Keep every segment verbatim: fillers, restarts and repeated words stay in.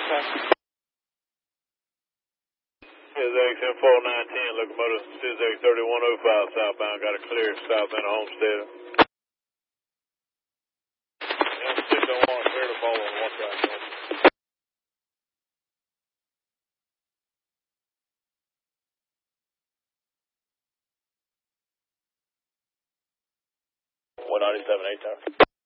X M four nine ten, locomotive C Z X thirty-one oh five southbound, got a clear southbound of Homestead. M six oh one, clear to follow on one track. one ninety-seven, eight tower.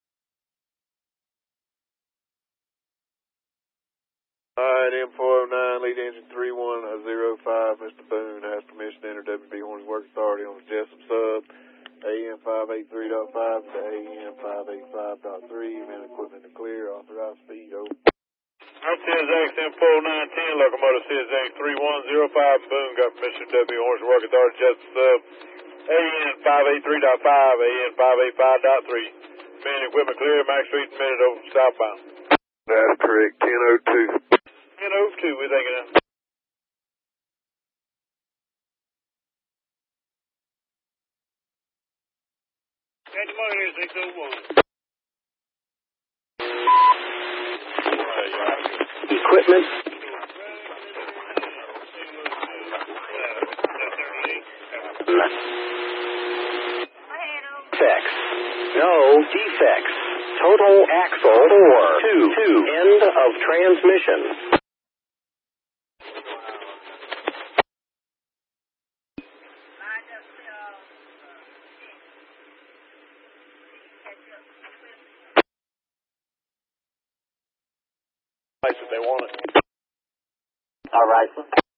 Alright, M four oh nine, lead engine three one oh five, Mister Boone has permission to enter W B Horns Work Authority on the Jessup sub, A M five eighty-three point five to A M five eighty-five point three, man equipment to clear, authorized speed, over. I'm C S X M four oh nine ten, locomotive C S X three one oh five, Boone got permission to W B Horns Work Authority, Jessup sub, A M five eighty-three point five, A M five eighty-five point three, man equipment clear, max speed minute over southbound. That's correct, ten oh two. ten oh two, we're thinking of. Got the motor here, six oh one. Equipment. Defects. No defects. Total axle four two two. End of transmission. If they want it. All right.